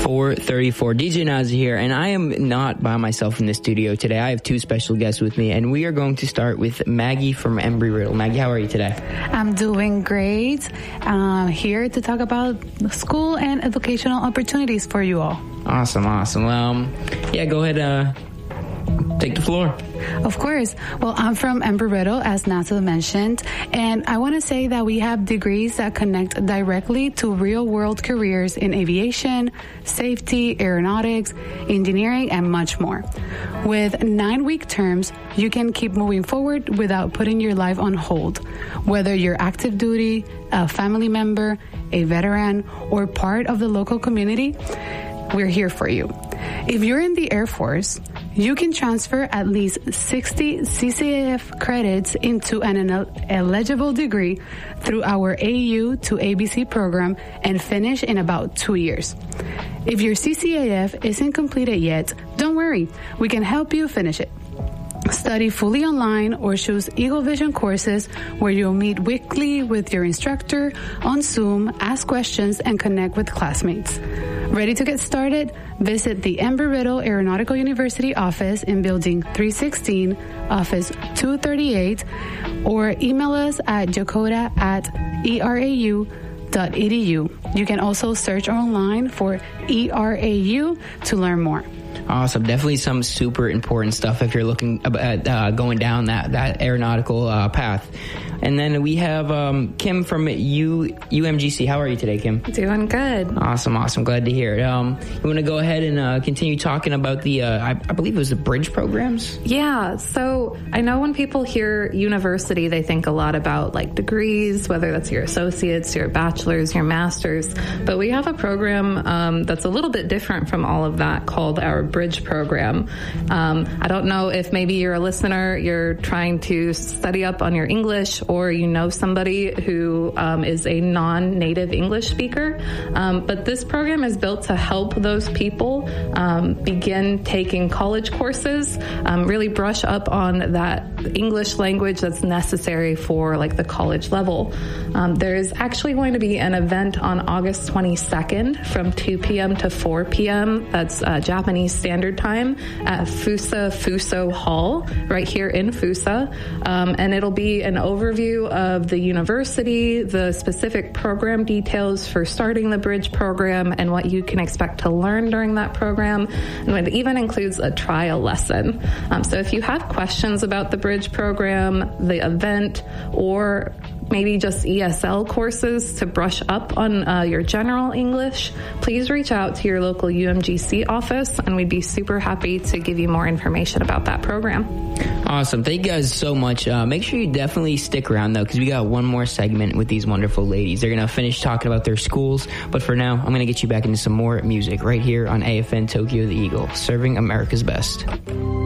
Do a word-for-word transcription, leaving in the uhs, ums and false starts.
four thirty-four. D J Nazi here, and I am not by myself in the studio today. I have two special guests with me, and we are going to start with Maggie from Embry-Riddle. Maggie, how are you today? I'm doing great. I'm here to talk about school and educational opportunities for you all. Awesome, awesome. Well, um, yeah, go ahead, uh, take the floor. Of course. Well, I'm from Embry-Riddle, as Nasa mentioned, and I want to say that we have degrees that connect directly to real-world careers in aviation, safety, aeronautics, engineering, and much more. With nine-week terms, you can keep moving forward without putting your life on hold. Whether you're active duty, a family member, a veteran, or part of the local community, we're here for you. If you're in the Air Force, you can transfer at least sixty C C A F credits into an eligible degree through our A U to A B C program and finish in about two years. If your C C A F isn't completed yet, don't worry. We can help you finish it. Study fully online or choose Eagle Vision courses where you'll meet weekly with your instructor on Zoom, ask questions, and connect with classmates. Ready to get started? Visit the Embry-Riddle Aeronautical University office in Building three sixteen, Office two thirty-eight, or email us at jacoda at e r a u dot e d u. You can also search online for E R A U to learn more. Awesome. Definitely some super important stuff if you're looking at uh, going down that, that aeronautical uh, path. And then we have um, Kim from U, U M G C. How are you today, Kim? Doing good. Awesome, awesome. Glad to hear it. Um, you want to go ahead and uh, continue talking about the, uh, I, I believe it was the bridge programs? Yeah. So I know when people hear university, they think a lot about like degrees, whether that's your associates, your bachelor's, your master's. But we have a program um, that's a little bit different from all of that called our bridge program. Um, I don't know if maybe you're a listener, you're trying to study up on your English, or you know somebody who um, is a non-native English speaker. Um, but this program is built to help those people um, begin taking college courses, um, really brush up on that English language that's necessary for like the college level. Um, there is actually going to be an event on August twenty-second from two p.m. to four p.m. That's uh, Japanese Standard Time at Fusa Fuso Hall right here in Fusa. Um, and it'll be an overview of the university, the specific program details for starting the bridge program, and what you can expect to learn during that program. And it even includes a trial lesson. Um, so if you have questions about the bridge program, the event, or maybe just E S L courses to brush up on uh, your general English, please reach out to your local U M G C office, and we'd be super happy to give you more information about that program. Awesome. Thank you guys so much. Uh, make sure you definitely stick around, though, because we got one more segment with these wonderful ladies. They're going to finish talking about their schools, but for now, I'm going to get you back into some more music right here on A F N Tokyo the Eagle, serving America's best.